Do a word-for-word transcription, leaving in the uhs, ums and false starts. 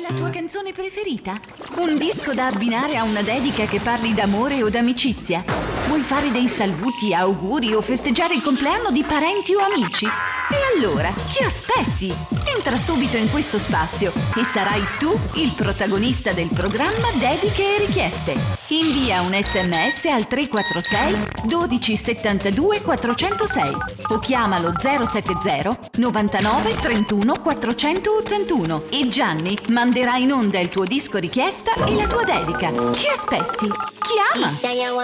La tua canzone preferita? Un disco da abbinare a una dedica che parli d'amore o d'amicizia? Vuoi fare dei saluti, auguri o festeggiare il compleanno di parenti o amici? E allora, che aspetti? Entra subito in questo spazio e sarai tu il protagonista del programma Dediche e Richieste. Invia un sms al tre quattro sei dodici settantadue quattrocentosei o chiamalo zero sette zero novantanove trentuno quattrocentottantuno e Gianni manderà in onda il tuo disco richiesta e la tua dedica. Che aspetti? Chiama!